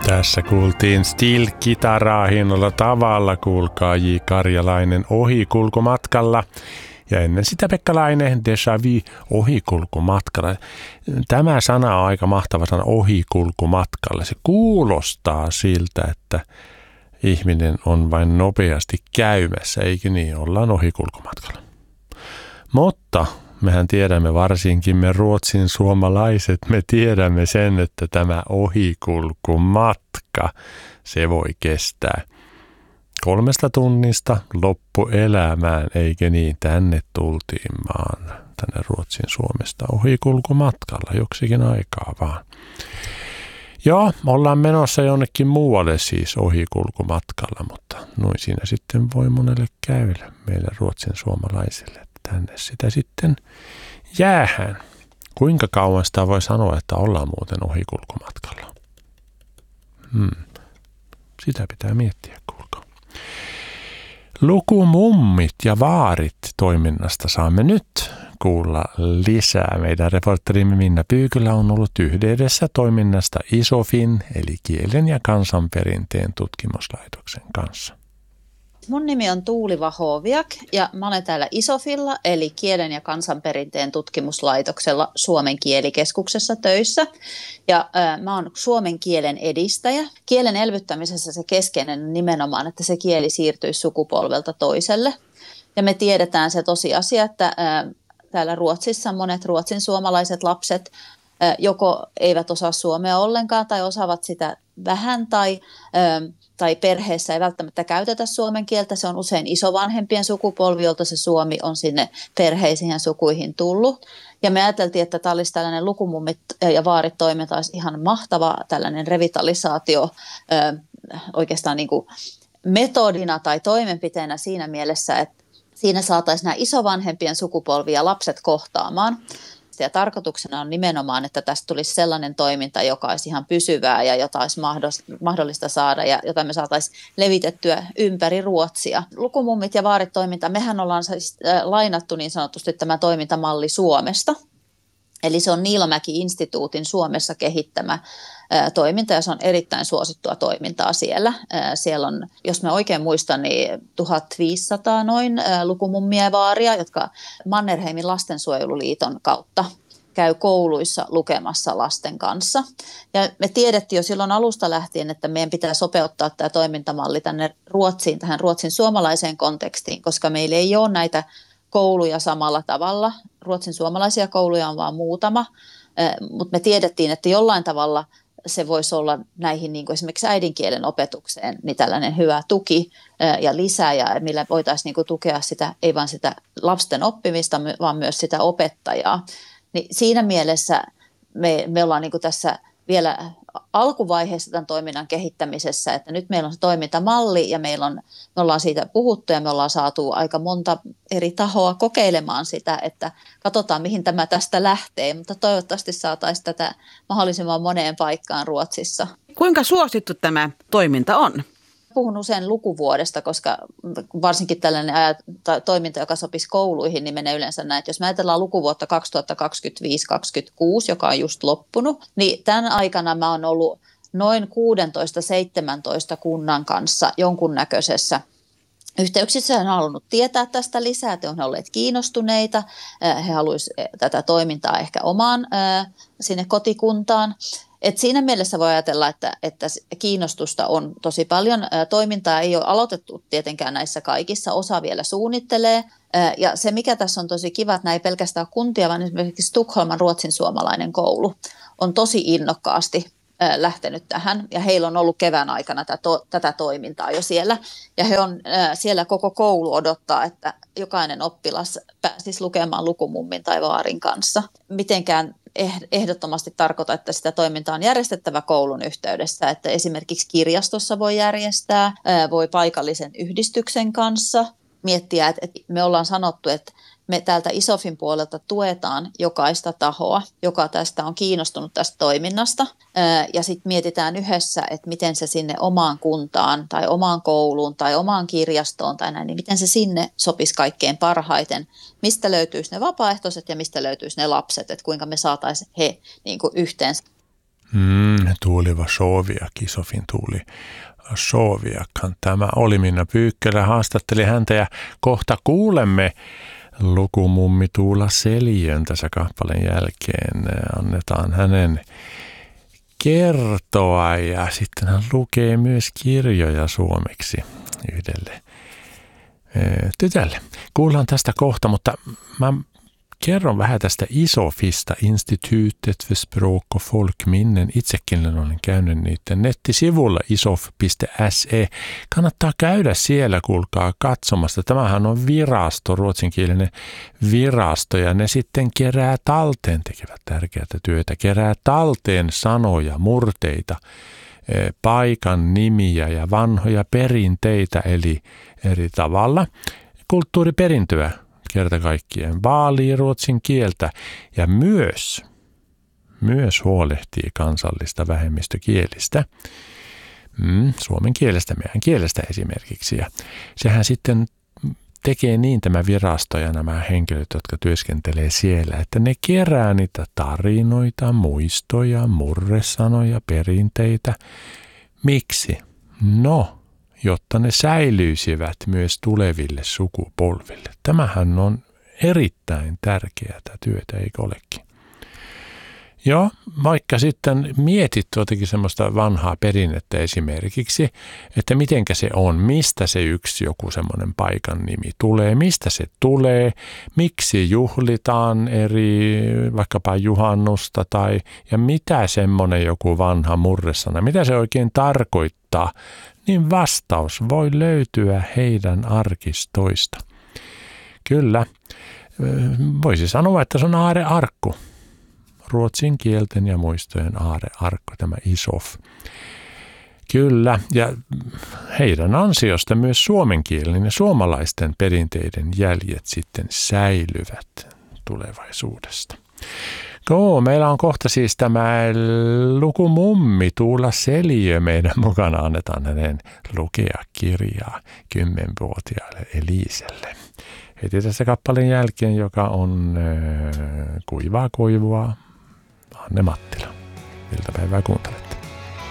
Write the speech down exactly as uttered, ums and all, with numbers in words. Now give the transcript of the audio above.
Tässä kuultiin Steel-kitaraa hienolla tavalla, kuulkaa J. Karjalainen ohikulkumatkalla. Ja ennen sitä Pekka Laine, Déjà Vu ohikulkumatkalla. Tämä sana on aika mahtava sana, ohikulkumatkalla. Se kuulostaa siltä, että ihminen on vain nopeasti käymässä, eikö niin? Ollaan ohikulkumatkalla. Mutta mehän tiedämme, varsinkin me ruotsin suomalaiset, me tiedämme sen, että tämä ohikulkumatka, se voi kestää kolmesta tunnista loppuelämään, eikä niin? Tänne tultiin vaan, tänne Ruotsin Suomesta ohikulkumatkalla joksikin aikaa vaan. Joo, ollaan menossa jonnekin muualle siis ohikulkumatkalla, mutta noin siinä sitten voi monelle käydä meille ruotsin suomalaisille. Tänne sitä sitten jäähän. Kuinka kauan sitä voi sanoa, että ollaan muuten ohikulkumatkalla? Hmm. Sitä pitää miettiä, kuulkaa. Lukumummit ja vaarit toiminnasta saamme nyt kuulla lisää. Meidän reporterimme Minna Pyykylä on ollut yhteydessä toiminnasta ISOFin eli Kielen ja kansanperinteen tutkimuslaitoksen kanssa. Mun nimi on Tuuli Wachowiak ja mä olen täällä ISOFilla eli Kielen ja kansanperinteen tutkimuslaitoksella Suomen kielikeskuksessa töissä. Ja ää, mä oon suomen kielen edistäjä. Kielen elvyttämisessä se keskeinen on nimenomaan, että se kieli siirtyisi sukupolvelta toiselle. Ja me tiedetään se tosiasia, että ää, täällä Ruotsissa monet ruotsin suomalaiset lapset ää, joko eivät osaa suomea ollenkaan tai osaavat sitä vähän tai... Ää, tai perheessä ei välttämättä käytetä suomen kieltä. Se on usein isovanhempien sukupolvi, jolta se suomi on sinne perheisiin ja sukuihin tullut. Ja me ajateltiin, että tämä olisi tällainen lukumummit ja vaarit toiminta olisi ihan mahtava tällainen revitalisaatio oikeastaan niin kuin metodina tai toimenpiteenä siinä mielessä, että siinä saataisiin nämä isovanhempien sukupolvi ja lapset kohtaamaan. Ja tarkoituksena on nimenomaan, että tästä tulisi sellainen toiminta, joka olisi ihan pysyvää ja jota olisi mahdollista saada ja jota me saataisiin levitettyä ympäri Ruotsia. Lukumummit ja vaarit toiminta, mehän ollaan siis lainattu niin sanotusti tämä toimintamalli Suomesta. Eli se on Niilomäki-instituutin Suomessa kehittämä ää, toiminta ja se on erittäin suosittua toimintaa siellä. Ää, siellä on, jos mä oikein muistan, niin tuhatviisisataa noin ää, lukumummia ja vaaria, jotka Mannerheimin lastensuojeluliiton kautta käy kouluissa lukemassa lasten kanssa. Ja me tiedettiin jo silloin alusta lähtien, että meidän pitää sopeuttaa tämä toimintamalli tänne Ruotsiin, tähän Ruotsin suomalaiseen kontekstiin, koska meillä ei ole näitä kouluja samalla tavalla. Ruotsin suomalaisia kouluja on vain muutama, mutta me tiedettiin, että jollain tavalla se voisi olla näihin niin kuin esimerkiksi äidinkielen opetukseen niin tällainen hyvä tuki ja lisä, ja millä voitaisiin niin kuin tukea sitä, ei vain sitä lapsen oppimista, vaan myös sitä opettajaa. Niin siinä mielessä me, me ollaan niin kuin tässä vielä alkuvaiheessa tämän toiminnan kehittämisessä, että nyt meillä on se toimintamalli ja meillä on, me ollaan siitä puhuttu ja me ollaan saatu aika monta eri tahoa kokeilemaan sitä, että katsotaan mihin tämä tästä lähtee, mutta toivottavasti saataisiin tätä mahdollisimman moneen paikkaan Ruotsissa. Kuinka suosittu tämä toiminta on? Puhun usein lukuvuodesta, koska varsinkin tällainen toiminta, joka sopisi kouluihin, niin menee yleensä näin, että jos me ajatellaan lukuvuotta kaksituhattakaksikymmentäviisi kaksikymmentäkuusi, joka on just loppunut, niin tämän aikana mä oon ollut noin kuusitoista seitsemäntoista kunnan kanssa jonkunnäköisessä yhteyksissä. He on halunnut tietää tästä lisää, että on olleet kiinnostuneita, he haluaisivat tätä toimintaa ehkä omaan sinne kotikuntaan. Et siinä mielessä voi ajatella, että, että kiinnostusta on tosi paljon. Toimintaa ei ole aloitettu tietenkään näissä kaikissa, osa vielä suunnittelee. Ja se, mikä tässä on tosi kiva, että nämä ei pelkästään kuntia, vaan esimerkiksi Tukholman ruotsin suomalainen koulu on tosi innokkaasti lähtenyt tähän. Ja heillä on ollut kevään aikana tätä, tätä toimintaa jo siellä. Ja he on siellä koko koulu odottaa, että jokainen oppilas pääsisi lukemaan lukumummin tai vaarin kanssa. Mitenkään ehdottomasti tarkoita, että sitä toimintaa on järjestettävä koulun yhteydessä, että esimerkiksi kirjastossa voi järjestää, voi paikallisen yhdistyksen kanssa miettiä, että me ollaan sanottu, että me täältä ISOFin puolelta tuetaan jokaista tahoa, joka tästä on kiinnostunut tästä toiminnasta ja sitten mietitään yhdessä, että miten se sinne omaan kuntaan tai omaan kouluun tai omaan kirjastoon tai näin, niin miten se sinne sopisi kaikkein parhaiten, mistä löytyisi ne vapaaehtoiset ja mistä löytyisi ne lapset, että kuinka me saataisiin he niin kuin yhteen. Mm, Tuuli Vasoviak, Isofin Tuuli Vasoviakhan tämä oli. Minna Pyykkölä haastatteli häntä ja kohta kuulemme lukumummi Tuula Seliön tässä kappaleen jälkeen. Annetaan hänen kertoa ja sitten hän lukee myös kirjoja suomeksi yhdelle tytölle. Kuullaan tästä kohta, mutta mä kerron vähän tästä ISOFista, Institutet för språk och folkminnen. Itsekin olen käynyt niiden nettisivulla isof piste se. Kannattaa käydä siellä, kuulkaa, katsomassa. Tämähän on virasto, ruotsinkielinen virasto, ja ne sitten kerää talteen, tekevät tärkeää työtä, kerää talteen sanoja, murteita, paikan nimiä ja vanhoja perinteitä, eli eri tavalla kulttuuriperintöä. Kerta kaikkien vaalii ruotsin kieltä ja myös, myös huolehtii kansallista vähemmistökielistä, mm, suomen kielestä, meidän kielestä esimerkiksi. Ja sehän sitten tekee niin tämä virasto ja nämä henkilöt, jotka työskentelee siellä, että ne kerää niitä tarinoita, muistoja, murresanoja, perinteitä. Miksi? No, jotta ne säilyisivät myös tuleville sukupolville. Tämähän on erittäin tärkeää työtä, eikö olekin? Joo, vaikka sitten mietit tuotakin semmoista vanhaa perinnettä esimerkiksi, että mitenkä se on, mistä se yksi joku semmoinen paikan nimi tulee, mistä se tulee, miksi juhlitaan eri vaikkapa juhannusta tai ja mitä semmoinen joku vanha murresana, mitä se oikein tarkoittaa, niin vastaus voi löytyä heidän arkistoista. Kyllä, voisi sanoa, että se on aarrearkku. Ruotsin kielten ja muistojen aarrearkku, tämä ISOF. Kyllä, ja heidän ansiosta myös suomenkielinen ja suomalaisten perinteiden jäljet sitten säilyvät tulevaisuudesta. Joo, meillä on kohta siis tämä lukumummi Tuula Seliö meidän mukana. Annetaan hänen lukea kirjaa kymmenvuotiaalle Eliselle. Heti tässä kappaleen jälkeen, joka on äh, Kuivaa koivua, Anne Mattila. Iltapäivää kuuntelet.